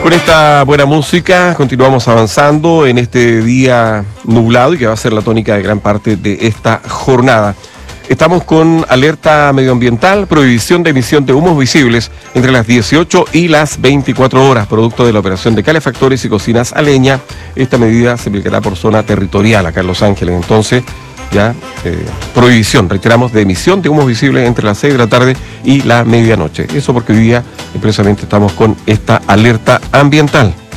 Con esta buena música continuamos avanzando en este día nublado y que va a ser la tónica de gran parte de esta jornada. Estamos con alerta medioambiental, prohibición de emisión de humos visibles entre las 18 y las 24 horas, producto de la operación de calefactores y cocinas a leña. Esta medida se aplicará por zona territorial acá en Los Ángeles. Entonces, ya prohibición, reiteramos, de emisión de humos visibles entre las 6 de la tarde y la medianoche. Eso porque hoy día precisamente estamos con esta alerta ambiental.